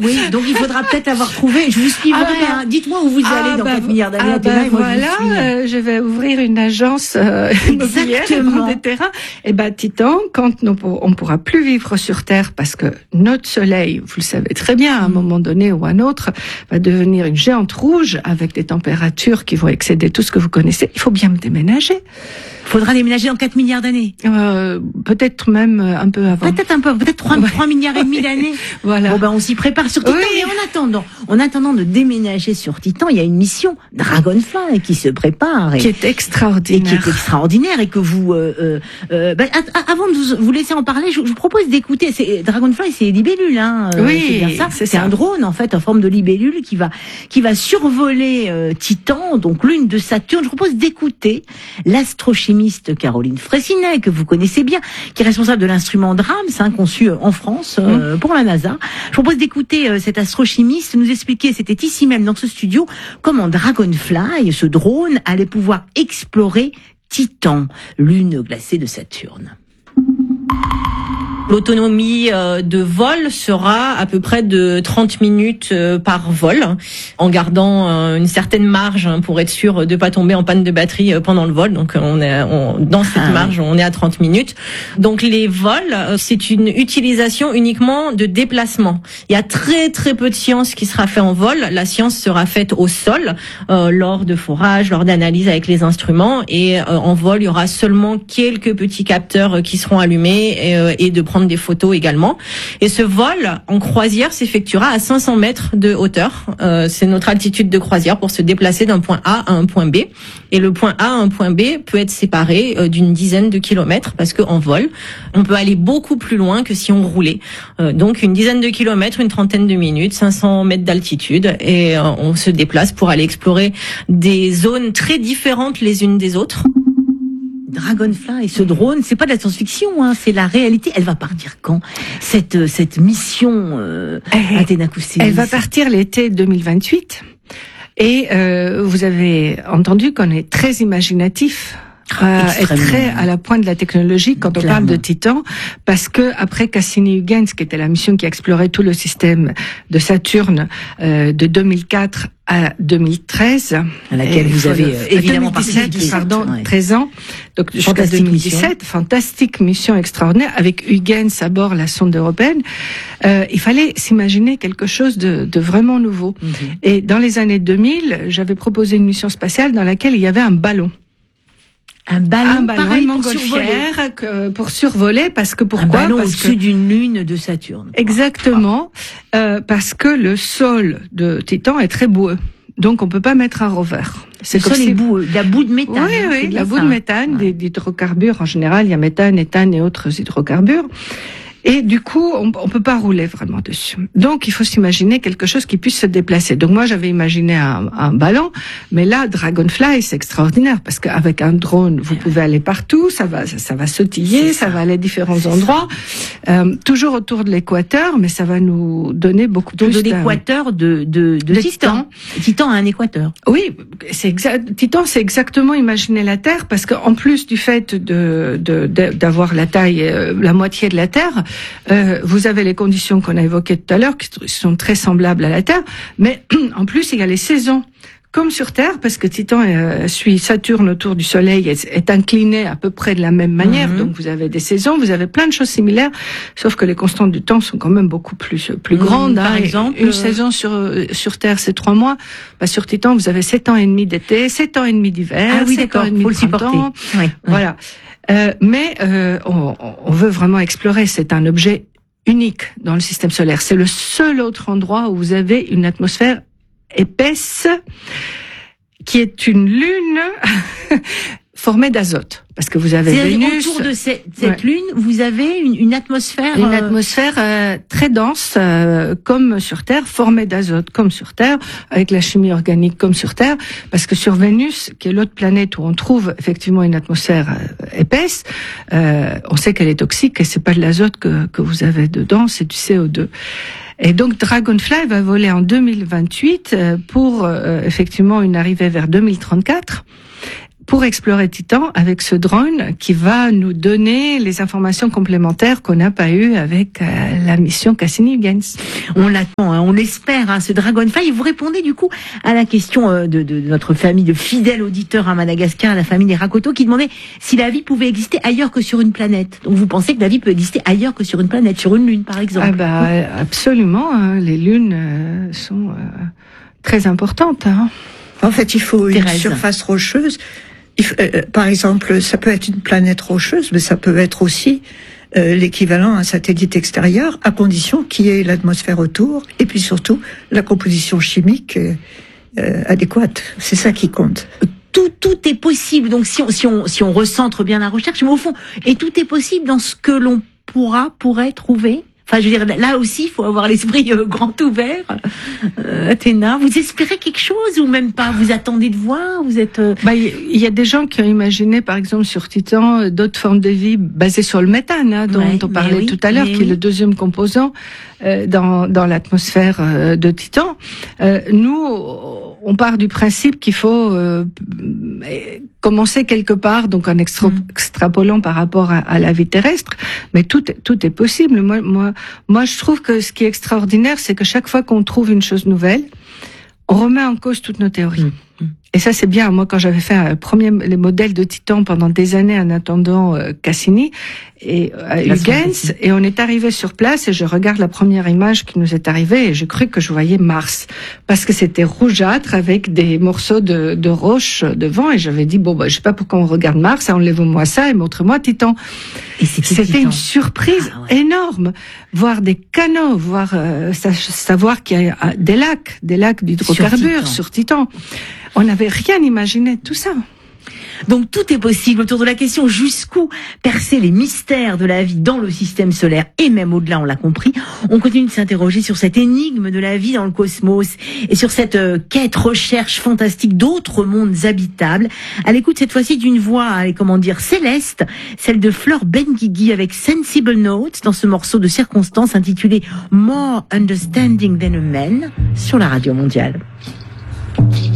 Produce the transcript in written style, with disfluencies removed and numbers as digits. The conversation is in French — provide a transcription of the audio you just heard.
Oui, donc il faudra peut-être avoir trouvé. Je vous suivrai. Dites-moi où vous allez dans 4 milliards d'années. Je vais ouvrir une agence immobilière et prendre des terrains. Et Titan, quand on pourra plus vivre sur Terre, parce que notre Soleil, vous le savez très bien, à un moment donné ou à un autre, va devenir une géante rouge avec des températures qui vont excéder tout ce que vous connaissez. Il faut bien me déménager. Il faudra déménager en 4 milliards d'années. Peut-être même un peu avant. Peut-être 3 milliards et demi d'années. Voilà. Bon, on s'y prépare sur Titan. Oui. Mais en attendant de déménager sur Titan, il y a une mission Dragonfly qui se prépare. Qui est extraordinaire. Et que vous, avant de vous laisser en parler, je vous propose d'écouter. Dragonfly, c'est libellule, hein. Oui. C'est bien ça. C'est un drone, en fait, en forme de libellule qui va survoler Titan, donc lune de Saturne. Je vous propose d'écouter l'astrochimiste Caroline Fraissinet, que vous connaissez bien, qui est responsable de l'instrument DRAMS, conçu en France pour la NASA. Je propose d'écouter cette astrochimiste nous expliquer, c'était ici même dans ce studio, comment Dragonfly, ce drone, allait pouvoir explorer Titan, lune glacée de Saturne. L'autonomie de vol sera à peu près de 30 minutes par vol, en gardant une certaine marge pour être sûr de pas tomber en panne de batterie pendant le vol. Donc dans cette marge, on est à 30 minutes. Donc les vols, c'est une utilisation uniquement de déplacement. Il y a très très peu de science qui sera fait en vol. La science sera faite au sol, lors de forage, lors d'analyse avec les instruments. Et en vol, il y aura seulement quelques petits capteurs qui seront allumés et de prendre des photos également. Et ce vol en croisière s'effectuera à 500 mètres de hauteur. C'est notre altitude de croisière pour se déplacer d'un point A à un point B. Et le point A à un point B peut être séparé d'une dizaine de kilomètres parce qu'en vol, on peut aller beaucoup plus loin que si on roulait. Donc une dizaine de kilomètres, une trentaine de minutes, 500 mètres d'altitude et on se déplace pour aller explorer des zones très différentes les unes des autres. Dragonfly et ce drone, c'est pas de la science-fiction, c'est la réalité. Elle va partir quand cette mission Athéna Koussélis? Elle va partir l'été 2028. Et vous avez entendu qu'on est très imaginatif. Et très à la pointe de la technologie quand on parle de Titan, parce que après Cassini-Huygens, qui était la mission qui explorait tout le système de Saturne de 2004 à 2013, à laquelle vous avez évidemment participé, 13 ans, donc jusqu'à 2017, fantastique mission extraordinaire avec Huygens à bord, la sonde européenne. Il fallait s'imaginer quelque chose de vraiment nouveau. Et dans les années 2000, j'avais proposé une mission spatiale dans laquelle il y avait un ballon. Un ballon pareil pour survoler, parce que pourquoi? Un ballon au-dessus d'une lune de Saturne. Exactement, parce que le sol de Titan est très boueux. Donc on peut pas mettre un rover. C'est comme si de la boue de méthane. Oui, la boue de méthane, des hydrocarbures en général, il y a méthane, éthane et autres hydrocarbures. Et du coup, on peut pas rouler vraiment dessus. Donc, il faut s'imaginer quelque chose qui puisse se déplacer. Donc, moi, j'avais imaginé un ballon, mais là, Dragonfly, c'est extraordinaire parce qu'avec un drone, vous pouvez aller partout, ça va sautiller, ça va aller à différents endroits, toujours autour de l'équateur, mais ça va nous donner beaucoup plus de l'équateur de Titan. Titan a un équateur. Oui, Titan, c'est exactement imaginer la Terre parce qu'en plus du fait d'avoir la taille, la moitié de la Terre, vous avez les conditions qu'on a évoquées tout à l'heure, qui sont très semblables à la Terre, mais en plus, il y a les saisons. Comme sur Terre, parce que Titan suit Saturne autour du Soleil, est incliné à peu près de la même manière, donc vous avez des saisons, vous avez plein de choses similaires, sauf que les constantes du temps sont quand même beaucoup plus grandes. Par exemple, une saison sur Terre, c'est 3 mois. Sur Titan, vous avez 7 ans et demi d'été, 7 ans et demi d'hiver, 7 ans et demi de printemps. Voilà. Mais on veut vraiment explorer. C'est un objet unique dans le système solaire. C'est le seul autre endroit où vous avez une atmosphère épaisse qui est une lune formée d'azote. Parce que vous avez Vénus. Autour de cette lune, vous avez une atmosphère... Une atmosphère très dense, comme sur Terre, formée d'azote, comme sur Terre, avec la chimie organique comme sur Terre. Parce que sur Vénus, qui est l'autre planète où on trouve effectivement une atmosphère épaisse, on sait qu'elle est toxique et c'est pas de l'azote que vous avez dedans, c'est du CO2. Et donc Dragonfly va voler en 2028 pour effectivement une arrivée vers 2034. pour explorer Titan avec ce drone qui va nous donner les informations complémentaires qu'on n'a pas eues avec la mission Cassini-Huygens. On l'attend, hein, on l'espère, hein, ce Dragonfly. Et vous répondez du coup à la question de notre famille de fidèles auditeurs à Madagascar, la famille des Rakoto, qui demandait si la vie pouvait exister ailleurs que sur une planète. Donc vous pensez que la vie peut exister ailleurs que sur une planète, sur une lune par exemple? Ah bah absolument, hein, les lunes sont très importantes. Hein. En fait, il faut une Thérèse. surface rocheuse. Par exemple, ça peut être une planète rocheuse, mais ça peut être aussi l'équivalent à un satellite extérieur, à condition qu'il y ait l'atmosphère autour, et puis surtout la composition chimique adéquate. C'est ça qui compte. Tout est possible. Donc si on recentre bien la recherche, mais au fond, et tout est possible dans ce que l'on pourrait trouver. Enfin, je veux dire, là aussi, il faut avoir l'esprit grand ouvert. Athéna, vous espérez quelque chose ou même pas? Vous attendez de voir? Vous êtes... Il y a des gens qui ont imaginé, par exemple, sur Titan, d'autres formes de vie basées sur le méthane, hein, dont on parlait tout à l'heure, qui est le deuxième composant dans l'atmosphère de Titan. Nous, on part du principe qu'il faut commencer quelque part, donc en extrapolant par rapport à la vie terrestre, mais tout est possible. Moi, je trouve que ce qui est extraordinaire, c'est que chaque fois qu'on trouve une chose nouvelle, on remet en cause toutes nos théories. Et ça, c'est bien. Moi, quand j'avais fait les modèles de Titan pendant des années en attendant Cassini et Huygens, et on est arrivé sur place et je regarde la première image qui nous est arrivée et je crus que je voyais Mars. Parce que c'était rougeâtre avec des morceaux de roche devant et j'avais dit, je sais pas pourquoi on regarde Mars, enlève-moi ça et montre-moi Titan. Et c'était une surprise énorme. Voir des canaux, savoir qu'il y a des lacs d'hydrocarbures sur Titan. On n'avait rien imaginé de tout ça. Donc tout est possible autour de la question jusqu'où percer les mystères de la vie dans le système solaire et même au-delà, on l'a compris. On continue de s'interroger sur cette énigme de la vie dans le cosmos et sur cette recherche fantastique d'autres mondes habitables. À l'écoute cette fois-ci d'une voix, céleste, celle de Flore Benguigui avec Sensible Notes dans ce morceau de circonstance intitulé More Understanding Than a Man sur la Radio Mondiale.